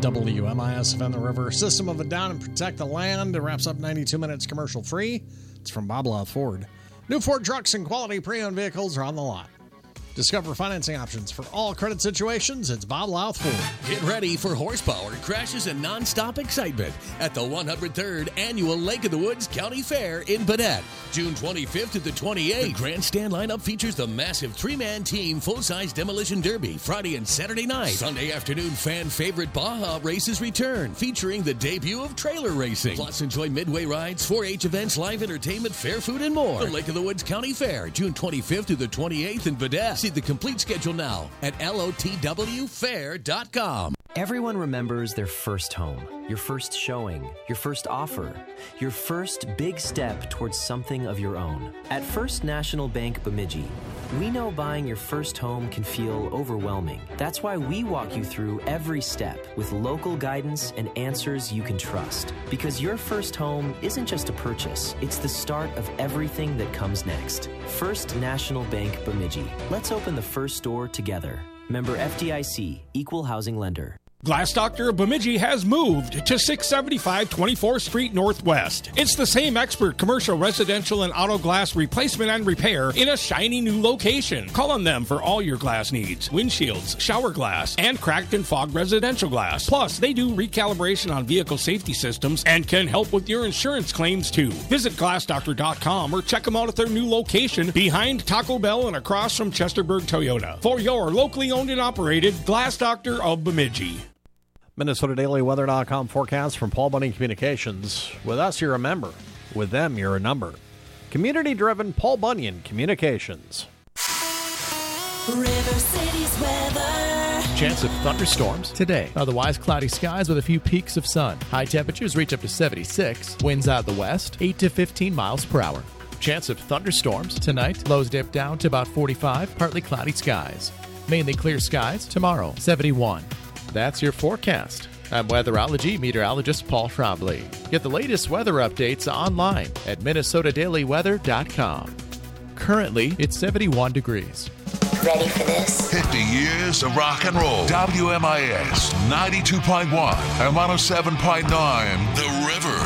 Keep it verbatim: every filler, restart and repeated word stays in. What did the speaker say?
W M I S Defend the River. System of a Down and Protect the Land. It wraps up ninety-two minutes commercial free. It's from Bob Louth Ford. New Ford trucks and quality pre-owned vehicles are on the lot. Discover financing options for all credit situations. It's Bob Louth Ford. Get ready for horsepower, crashes, and nonstop excitement at the one hundred third Annual Lake of the Woods County Fair in Baudette. June twenty-fifth to the twenty-eighth. The grandstand lineup features the massive three-man team full-size demolition derby Friday and Saturday night. Sunday afternoon, fan favorite Baja races return, featuring the debut of trailer racing. Plus, enjoy midway rides, four H events, live entertainment, fair food, and more. The Lake of the Woods County Fair, June twenty-fifth to the twenty-eighth in Baudette. See the complete schedule now at L O T W fair dot com. Everyone remembers their first home, your first showing, your first offer, your first big step towards something of your own. At First National Bank Bemidji, we know buying your first home can feel overwhelming. That's why we walk you through every step with local guidance and answers you can trust. Because your first home isn't just a purchase, it's the start of everything that comes next. First National Bank Bemidji. Let's open the first door together. Member F D I C, Equal Housing Lender. Glass Doctor of Bemidji has moved to six seventy-five twenty-fourth Street Northwest. It's the same expert commercial, residential, and auto glass replacement and repair in a shiny new location. Call on them for all your glass needs. Windshields, shower glass, and cracked and fogged residential glass. Plus, they do recalibration on vehicle safety systems and can help with your insurance claims too. Visit glass doctor dot com or check them out at their new location behind Taco Bell and across from Chesterburg Toyota. For your locally owned and operated Glass Doctor of Bemidji. Minnesota Daily Weather dot com forecast from Paul Bunyan Communications. With us, you're a member. With them, you're a number. Community-driven Paul Bunyan Communications. River City's weather. Chance of thunderstorms today. Otherwise, cloudy skies with a few peaks of sun. High temperatures reach up to seventy-six. Winds out of the west, eight to fifteen miles per hour. Chance of thunderstorms tonight. Lows dip down to about forty-five. Partly cloudy skies. Mainly clear skies tomorrow, seventy-one. That's your forecast. I'm weatherology meteorologist Paul Trombley. Get the latest weather updates online at Minnesota Daily Weather dot com. Currently, it's seventy-one degrees. Ready for this? fifty years of rock and roll. W M I S ninety-two point one and one oh seven point nine. The River.